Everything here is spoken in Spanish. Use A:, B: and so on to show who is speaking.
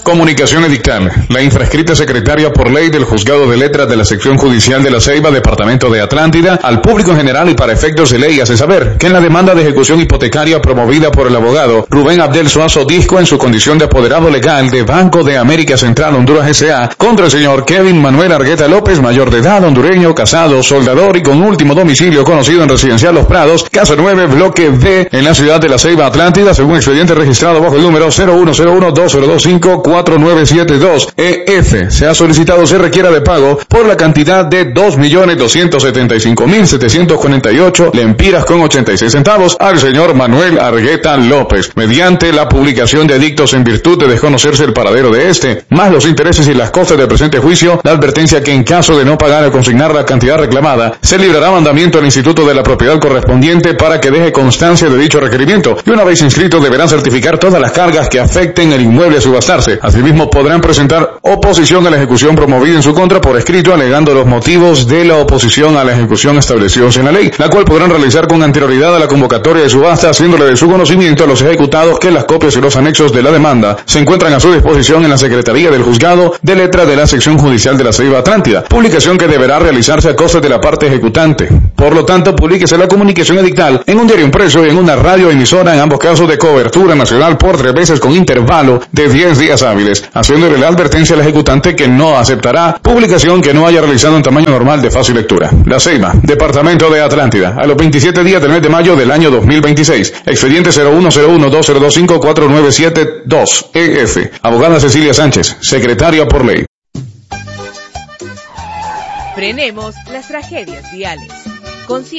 A: Comunicación edictal. La infrascrita secretaria por ley del Juzgado de Letras de la Sección Judicial de La Ceiba, Departamento de Atlántida, al público en general y para efectos de ley hace saber que en la demanda de ejecución hipotecaria promovida por el abogado Rubén Abdel Suazo Disco en su condición de apoderado legal de Banco de América Central Honduras S.A. contra el señor Kevin Manuel Argueta López, mayor de edad, hondureño, casado, soldador y con último domicilio conocido en Residencial Los Prados, Casa 9, Bloque B, en la ciudad de La Ceiba, Atlántida, según expediente registrado bajo el número 0101-2025-4972 EF. Se ha solicitado se requiera de pago por la cantidad de 2.275.748 lempiras con 86 centavos al señor Manuel Argueta López, mediante la publicación de edictos en virtud de desconocerse el paradero de este, más los intereses y las costas del presente juicio, la advertencia que en caso de no pagar o consignar la cantidad reclamada, se librará mandamiento al Instituto de la Propiedad correspondiente para que deje constancia de dicho requerimiento, y una vez inscrito deberán certificar todas las cargas que afecten el inmueble a subastarse. Asimismo, podrán presentar oposición a la ejecución promovida en su contra por escrito, alegando los motivos de la oposición a la ejecución establecidos en la ley, la cual podrán realizar con anterioridad a la convocatoria de subasta, haciéndole de su conocimiento a los ejecutados que las copias y los anexos de la demanda se encuentran a su disposición en la Secretaría del Juzgado de Letras de la Sección Judicial de La Ceiba, Atlántida, publicación que deberá realizarse a costas de la parte ejecutante. Por lo tanto, publíquese la comunicación edictal en un diario impreso y en una radio emisora, en ambos casos de cobertura nacional, por 3 veces con intervalo de 10 días hábiles, haciéndole la advertencia al ejecutante que no aceptará publicación que no haya realizado en tamaño normal de fácil lectura. La Ceiba, Departamento de Atlántida, a los 27 días del mes de mayo del año 2026. Expediente 0101-2025-4972 EF. Abogada Cecilia Sánchez, secretaria por ley.
B: Frenemos las tragedias viales.